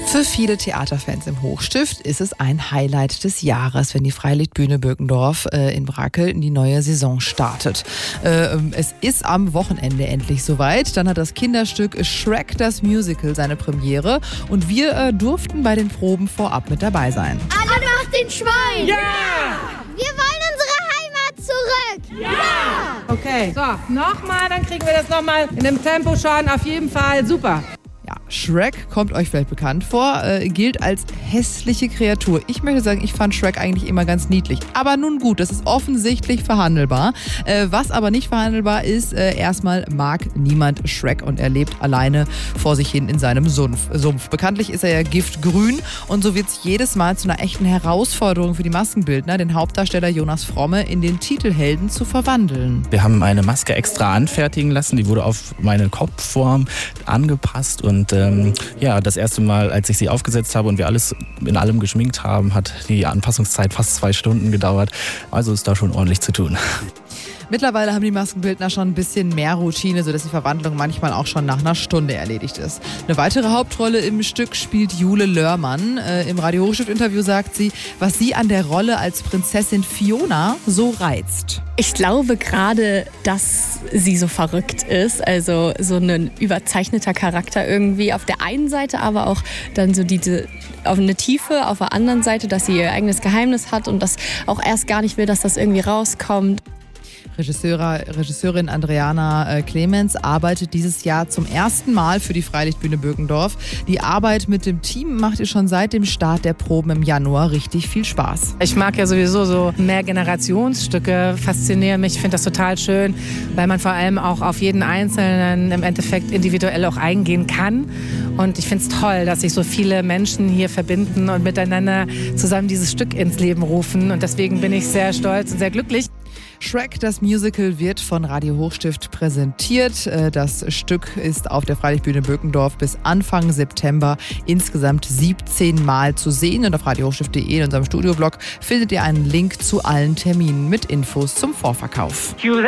Für viele Theaterfans im Hochstift ist es ein Highlight des Jahres, wenn die Freilichtbühne Birkendorf in Brakel in die neue Saison startet. Es ist am Wochenende endlich soweit. Dann hat das Kinderstück Shrek das Musical seine Premiere und wir durften bei den Proben vorab mit dabei sein. Alle nach den Schwein! Ja! Wir wollen unsere Heimat zurück! Ja! Okay, so, nochmal, dann kriegen wir das nochmal in dem Tempo schon. Auf jeden Fall super. Ja, Shrek kommt euch vielleicht bekannt vor, gilt als hässliche Kreatur. Ich möchte sagen, ich fand Shrek eigentlich immer ganz niedlich. Aber nun gut, das ist offensichtlich verhandelbar. Was aber nicht verhandelbar ist, erstmal mag niemand Shrek und er lebt alleine vor sich hin in seinem Sumpf. Bekanntlich ist er ja giftgrün und so wird es jedes Mal zu einer echten Herausforderung für die Maskenbildner, den Hauptdarsteller Jonas Fromme in den Titelhelden zu verwandeln. Wir haben eine Maske extra anfertigen lassen, die wurde auf meine Kopfform angepasst und das erste Mal, als ich sie aufgesetzt habe und wir alles in allem geschminkt haben, hat die Anpassungszeit fast 2 Stunden gedauert. Also ist da schon ordentlich zu tun. Mittlerweile haben die Maskenbildner schon ein bisschen mehr Routine, sodass die Verwandlung manchmal auch schon nach einer Stunde erledigt ist. Eine weitere Hauptrolle im Stück spielt Jule Lörmann. Im Radio Hochstift-Interview sagt sie, was sie an der Rolle als Prinzessin Fiona so reizt. Ich glaube gerade, dass sie so verrückt ist, also so ein überzeichneter Charakter irgendwie auf der einen Seite, aber auch dann so diese auf eine Tiefe auf der anderen Seite, dass sie ihr eigenes Geheimnis hat und das auch erst gar nicht will, dass das irgendwie rauskommt. Regisseurin Andreana Clemens arbeitet dieses Jahr zum ersten Mal für die Freilichtbühne Birkendorf. Die Arbeit mit dem Team macht ihr schon seit dem Start der Proben im Januar richtig viel Spaß. Ich mag ja sowieso so Mehrgenerationsstücke, faszinieren mich, finde das total schön, weil man vor allem auch auf jeden Einzelnen im Endeffekt individuell auch eingehen kann. Und ich finde es toll, dass sich so viele Menschen hier verbinden und miteinander zusammen dieses Stück ins Leben rufen. Und deswegen bin ich sehr stolz und sehr glücklich. Shrek, das Musical, wird von Radio Hochstift präsentiert. Das Stück ist auf der Freilichtbühne Birkendorf bis Anfang September insgesamt 17 Mal zu sehen. Und auf radiohochstift.de in unserem Studioblog findet ihr einen Link zu allen Terminen mit Infos zum Vorverkauf. Cue